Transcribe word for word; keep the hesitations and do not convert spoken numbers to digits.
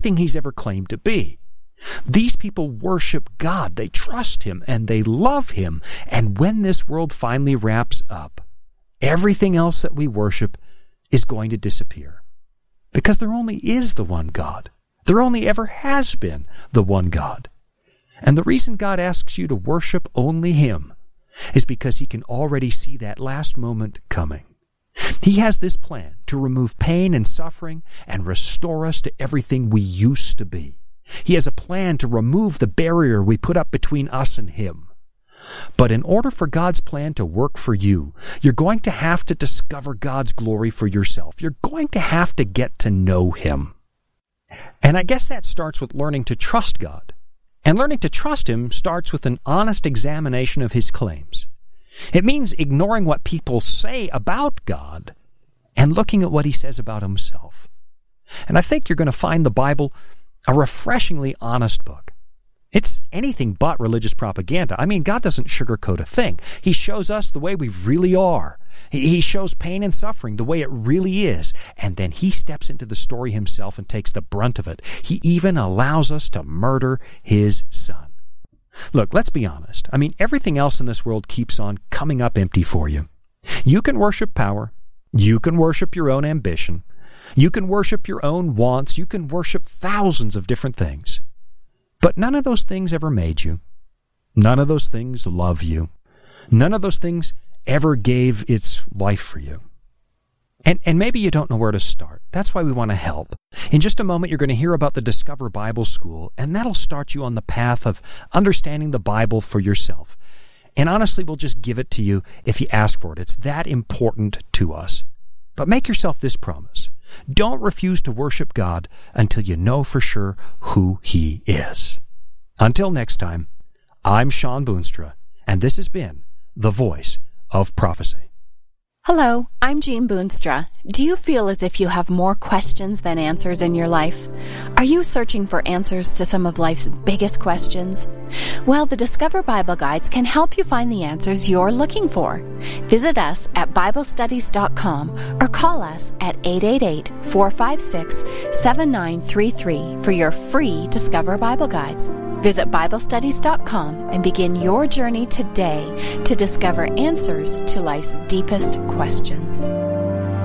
anything he's ever claimed to be. These people worship God, they trust him, and they love him. And when this world finally wraps up, everything else that we worship is going to disappear. Because there only is the one God. There only ever has been the one God. And the reason God asks you to worship only him is because he can already see that last moment coming. He has this plan to remove pain and suffering and restore us to everything we used to be. He has a plan to remove the barrier we put up between us and him. But in order for God's plan to work for you, you're going to have to discover God's glory for yourself. You're going to have to get to know him. And I guess that starts with learning to trust God. And learning to trust him starts with an honest examination of his claims. It means ignoring what people say about God and looking at what he says about himself. And I think you're going to find the Bible a refreshingly honest book. It's anything but religious propaganda. I mean, God doesn't sugarcoat a thing. He shows us the way we really are. He shows pain and suffering the way it really is. And then he steps into the story himself and takes the brunt of it. He even allows us to murder his son. Look, let's be honest. I mean, everything else in this world keeps on coming up empty for you. You can worship power. You can worship your own ambition. You can worship your own wants. You can worship thousands of different things. But none of those things ever made you. None of those things love you. None of those things ever gave its life for you. And, and maybe you don't know where to start. That's why we want to help. In just a moment, you're going to hear about the Discover Bible School, and that'll start you on the path of understanding the Bible for yourself. And honestly, we'll just give it to you if you ask for it. It's that important to us. But make yourself this promise. Don't refuse to worship God until you know for sure who he is. Until next time, I'm Sean Boonstra, and this has been The Voice of Prophecy. Hello, I'm Jean Boonstra. Do you feel as if you have more questions than answers in your life? Are you searching for answers to some of life's biggest questions? Well, the Discover Bible Guides can help you find the answers you're looking for. Visit us at Bible Studies dot com or call us at eight eight eight, four five six, seven nine three three for your free Discover Bible Guides. Visit Bible Studies dot com and begin your journey today to discover answers to life's deepest questions.